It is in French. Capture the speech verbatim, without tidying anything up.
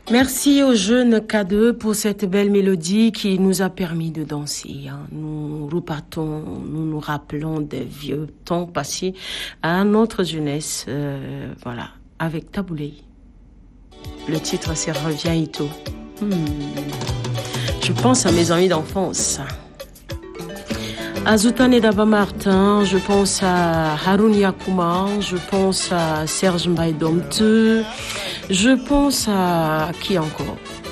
Merci aux jeunes K deux pour cette belle mélodie qui nous a permis de danser. Hein. Nous repartons, nous nous rappelons des vieux temps passés à notre jeunesse. Euh, voilà, avec Taboulé. Le titre, c'est Reviens Ito. Hmm. Je pense à mes amis d'enfance. À Zoutane Daba Martin, je pense à Haroun Yakouma, je pense à Serge Mbaye Domte, je pense à qui encore?